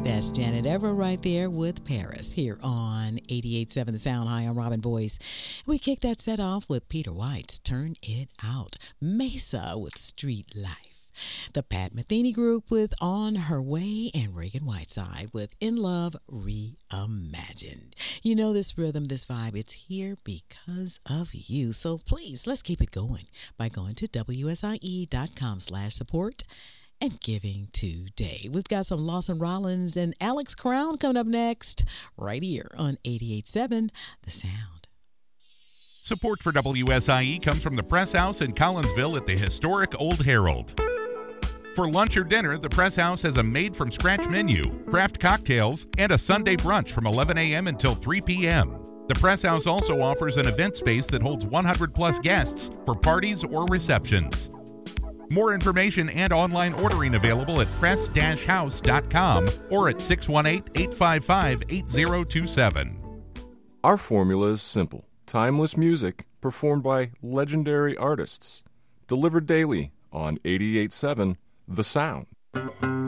That's Janet Ever right there with Paris here on 88.7 The Sound. Hi, I'm Robin Boyce. We kick that set off with Peter White's Turn It Out. Mesa with Street Life. The Pat Metheny Group with On Her Way, and Reagan Whiteside with In Love Reimagined. You know this rhythm, this vibe, it's here because of you. So please, let's keep it going by going to WSIE.com/support and giving today. We've got some Lawson Rollins and Alex Crown coming up next, right here on 88.7 The Sound. Support for WSIE comes from the Press House in Collinsville at the historic Old Herald. For lunch or dinner, the Press House has a made-from-scratch menu, craft cocktails, and a Sunday brunch from 11 a.m. until 3 p.m. The Press House also offers an event space that holds 100-plus guests for parties or receptions. More information and online ordering available at press-house.com or at 618-855-8027. Our formula is simple. Timeless music performed by legendary artists. Delivered daily on 88.7 The Sound.